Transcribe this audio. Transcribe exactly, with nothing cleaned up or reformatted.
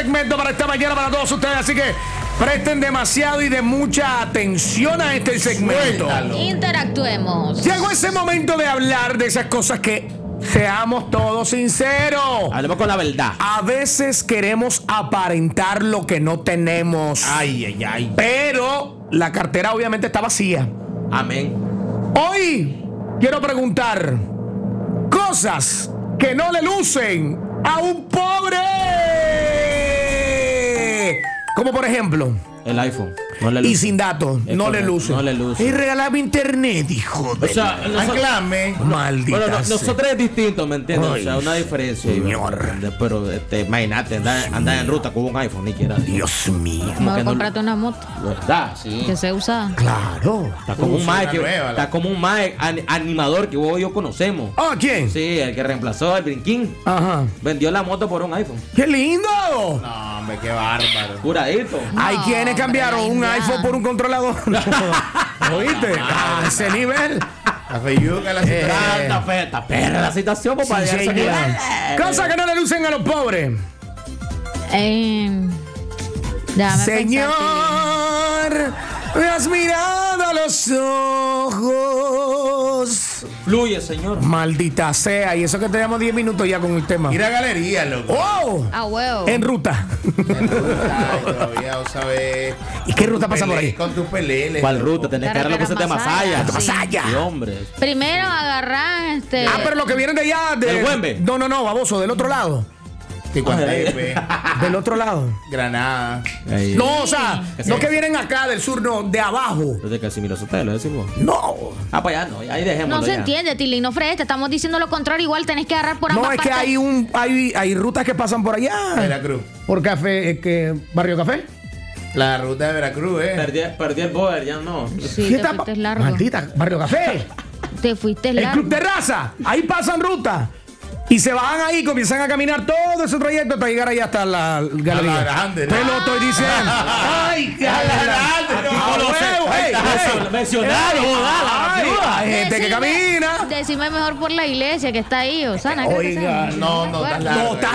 segmento para esta mañana para todos ustedes, así que presten demasiado y de mucha atención a este segmento. Interactuemos. Llegó ese momento de hablar de esas cosas que, seamos todos sinceros, hablemos con la verdad. A veces queremos aparentar lo que no tenemos. Ay, ay, ay. Pero la cartera obviamente está vacía. Amén. Hoy quiero preguntar cosas que no le lucen a un pobre. Como por ejemplo, el iPhone. No le luce. Y sin datos, Es no correcto, le luce. no le luce. Y regalame internet, hijo de. O sea, nosotros, maldita. bueno, no, sea. nosotros es distinto, ¿me entiendes? Ay, o sea, una diferencia. señor. Pero este, imagínate andar, andar en ruta con un iPhone, ni siquiera. Dios mío. Mejor que no- comprarte una moto ¿Verdad? Sí. que se usa. Claro. Está como un Usa Mike, una que- nueva, la- está como un Mike an- animador que vos y yo conocemos. ¿Ah, quién? Sí, el que reemplazó al Brinquín. Ajá. Vendió la moto por un iPhone. ¡Qué lindo! No, hombre, qué bárbaro. Curadito. Hay No, quienes hombre, cambiaron la un India. iPhone por un controlador. ¿Oíste? A ese nivel. La feyuca, la Eh, situación. Ah, está fea, está perra la situación, Sí, papá. Ya se señor. nivel. Cosas que no le lucen a los pobres. Eh, déjame Señor, me has mirado a los ojos. Fluye, señor. Maldita sea. Y eso que tenemos diez minutos ya con el tema. Ir a galería, loco. ¡Oh! pensar. Ah, huevo. En ruta. Ay, todavía, vos sabés. ¿Y qué ruta pasa por ahí? Con tus peleles. ¿Cuál loco. ruta? Tenés que agarrar lo que se te Carretera masaya. Masaya. Sí. Sí, hombre. Primero agarrar este. Ah, pero lo que vienen de allá. De... ¿Del Güembe? No, no, no, baboso, del otro lado. Ticuantepe, Del otro lado. Granada. Ahí. No, o sea, Sí. no que vienen acá del sur, no, de abajo. Desde Casimiro Sotelo, decimos. No. Ah, pues ya no, ahí dejémoslo No se ya. entiende, Tilly, no fregues, te estamos diciendo lo contrario, igual tenés que agarrar por ambas No, es que partes. hay un hay, hay rutas que pasan por allá. Veracruz. Por café, eh, que Barrio Café. La ruta de Veracruz, eh. Perdí, perdí el poder, ya no. Sí, ¿Qué te tapa- fuiste largo. Maldita, Barrio Café. Te fuiste El largo. Club Terraza. Ahí pasan rutas. Y se bajan ahí, comienzan a caminar todo ese trayecto hasta llegar ahí hasta la galería. A la grande, Te ¿no? lo estoy diciendo. Ay, qué A la grande, Aquí no, conoce- huevo, Ey, ahí está, ey, eso, mencionado, ey, dale, ay, ayuda. hay gente que Decime- camina. Decime mejor por la iglesia que está ahí, Osana. creo que se Oiga, llama. no, me no, acuerdo. está largo. No, está